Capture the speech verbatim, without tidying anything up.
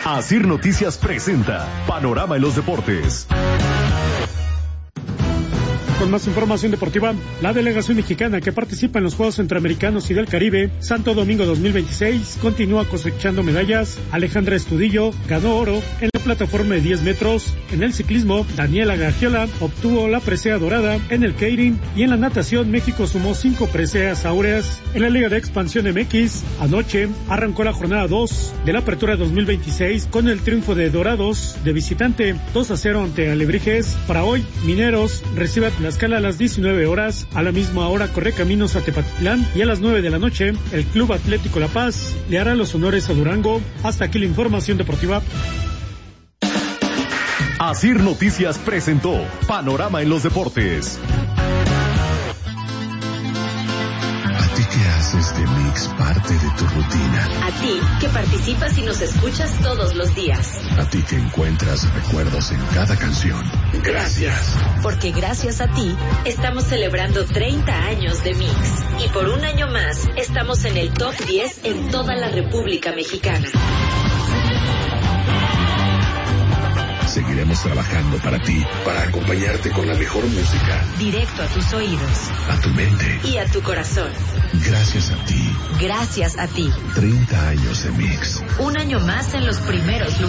Asir Noticias presenta Panorama en los Deportes. Con más información deportiva, la delegación mexicana que participa en los Juegos Centroamericanos y del Caribe, Santo Domingo dos mil veintiséis, continúa cosechando medallas. Alejandra Estudillo ganó oro en la plataforma de diez metros. En el ciclismo, Daniela Gargiola obtuvo la presea dorada. En el keirin y en la natación, México sumó cinco preseas áureas. En la Liga de Expansión M X, anoche arrancó la jornada dos de la Apertura dos mil veintiséis con el triunfo de Dorados de visitante dos a cero ante Alebrijes. Para hoy, Mineros recibe a Tlaxcala a las diecinueve horas. A la misma hora, Correcaminos a Tepatitlán, y a las nueve de la noche, el Club Atlético La Paz le hará los honores a Durango. Hasta aquí la información deportiva. Asir Noticias presentó Panorama en los Deportes. ¿A ti que haces de Mix parte de tu rutina? A ti que participas y nos escuchas todos los días. A ti que encuentras recuerdos en cada canción. Gracias. Porque gracias a ti estamos celebrando treinta años de Mix. Y por un año más estamos en el top diez en toda la República Mexicana. Seguiremos trabajando para ti, para acompañarte con la mejor música. Directo a tus oídos. A tu mente. Y a tu corazón. Gracias a ti. Gracias a ti. treinta años de Mix. Un año más en los primeros lugares.